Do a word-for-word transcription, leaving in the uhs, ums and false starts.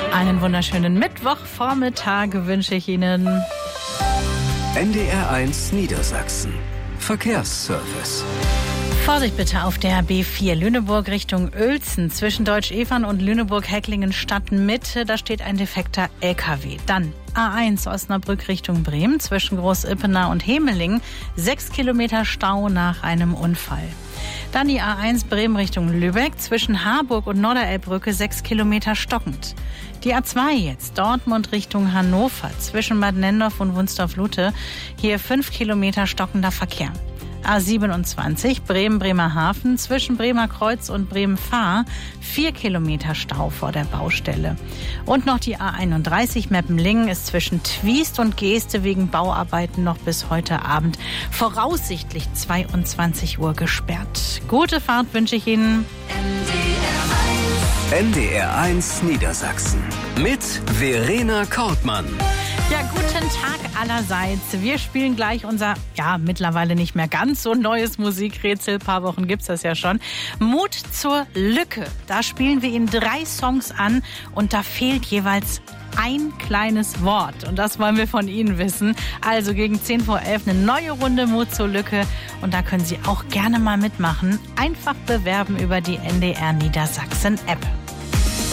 Einen wunderschönen Mittwochvormittag wünsche ich Ihnen. N D R eins Niedersachsen. Verkehrsservice. Vorsicht bitte auf der B vier Lüneburg Richtung Uelzen zwischen Deutsch-Evern und Lüneburg-Hecklingen Stadtmitte. Da steht ein defekter L K W. Dann A eins Osnabrück Richtung Bremen zwischen Groß-Ippenau und Hemeling. Sechs Kilometer Stau nach einem Unfall. Dann die A eins Bremen Richtung Lübeck zwischen Harburg und Norderelbbrücke sechs Kilometer stockend. Die A zwei jetzt Dortmund Richtung Hannover zwischen Bad Nendorf und Wunstorf-Lute. Hier fünf Kilometer stockender Verkehr. A siebenundzwanzig Bremen-Bremerhaven zwischen Bremer Kreuz und Bremen-Fahr. Vier Kilometer Stau vor der Baustelle. Und noch die A einunddreißig Meppenlingen ist zwischen Twiest und Geeste wegen Bauarbeiten noch bis heute Abend voraussichtlich zweiundzwanzig Uhr gesperrt. Gute Fahrt wünsche ich Ihnen. N D R eins Niedersachsen mit Verena Kortmann. Ja, guten Tag allerseits. Wir spielen gleich unser, ja, mittlerweile nicht mehr ganz so neues Musikrätsel. Ein paar Wochen gibt's das ja schon. Mut zur Lücke. Da spielen wir Ihnen drei Songs an und da fehlt jeweils ein kleines Wort. Und das wollen wir von Ihnen wissen. Also gegen zehn vor elf eine neue Runde Mut zur Lücke. Und da können Sie auch gerne mal mitmachen. Einfach bewerben über die N D R Niedersachsen App.